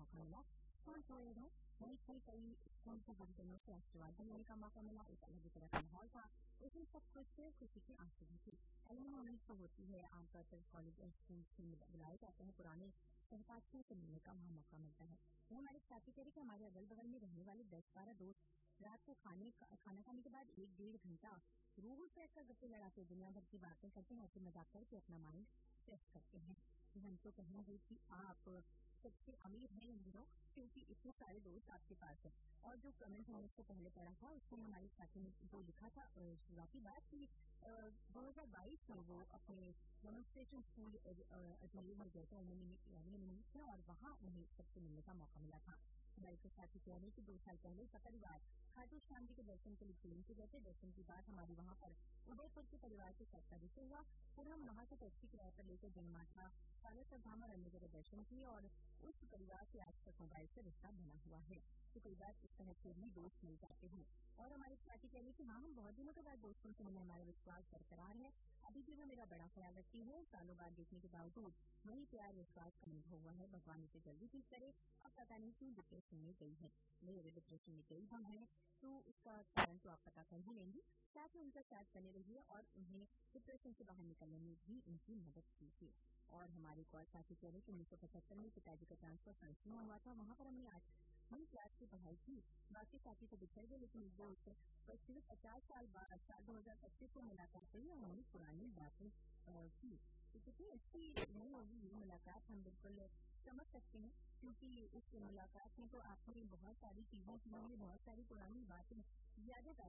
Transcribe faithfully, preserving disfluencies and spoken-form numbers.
मौका मिला। स्कूल छोड़े गए वहीं से कई स्कूल के गुरुजनों से आशीर्वाद लेने का मौका मिला। एक अलग ही तरह का माहौल था। उसमें सब कुछ खुशी के आंसू भी थे। अलग उम्मीद तो होती है, आमतौर पर कॉलेज और स्कूल से बुलाए जाते हैं, पुराने सहपाठियों से मिलने का वहाँ मौका मिलता है। वो हमारे साथी कह रहे कि हमारे अगल बगल में रहने वाले दस बारह दोस्त रात को खाने खाना खाने के बाद एक डेढ़ घंटा रूह से ऐसा गप्पे लड़ाते, दुनिया भर की बातें करते हैं, ऐसे मजाक करके अपना माइंड फ्रेश करते हैं। हम तो कहेंगे कि आप सबसे अमीर हैं इन दिनों, क्योंकि इतने सारे दोस्त आपके पास है। और जो कमेंट हमने इससे पहले पढ़ा था, उसमें हमारे साथी ने जो लिखा था शुरुआती बात कि दो हजार बाईस में वो अपने डेमोन्स्ट्रेशन स्कूल अजमेर में गए थे, उन्होंने थे और वहाँ उन्हें सबसे मिलने का मौका मिला था। हमारे के साथी कह रहे कि दो साल पहले सपरिवार खाटू श्याम जी के दर्शन के लिए ट्रेन से गए थे। दर्शन के बाद हमारी वहाँ पर उदयपुर के परिवार के साथ परिचय हुआ। फिर हम वहाँ से टैक्सी किराए पर लेकर जनमाता सालासर धाम और अन्य जगह दर्शन किए और उस परिवार से आज तक मोबाइल से रिश्ता बना हुआ है। तो कई बार इस तरह से भी दोस्त मिल जाते हैं। और हमारे साथी कह रहे कि हाँ, हम बहुत दिनों के बाद दोस्तों से मिले, हमारा विश्वास बरकरार है। अभी भी वो मेरा बड़ा ख्याल रखती है। सालों बाद देखने के बावजूद वही प्यार विश्वास का अनुभव हुआ है। भगवान इसे जल्दी ठीक करे। अब पता नहीं क्यों डिप्रेशन में गई है। नहीं, अगर डिप्रेशन में गई भी है तो उसका कारण तो आप पता कर ही लेंगे। साथ ही उनका साथ बने रहिए और उन्हें डिप्रेशन से बाहर निकलने में भी उनकी मदद कीजिए। और हमारे एक और साथी कह रहे कि उन्नीस सौ पचहत्तर में पिताजी का ट्रांसफर फ्रांस में हुआ था। वहाँ पर हमने आठवीं क्लास की पढ़ाई की। बाकी साथी तो बिछड़ गए, लेकिन एक दोस्त पच्चीस पचास साल बाद साल दो हजार पच्चीस में मुलाकात हुई और उन्होंने पुरानी बातें की। तो कितनी अच्छी नहीं होगी ये मुलाकात, हम बिल्कुल समझ सकते हैं, क्योंकि इस मुलाकात में तो आपने बहुत सारी चीजें की होंगी, बहुत सारी पुरानी बातें यादें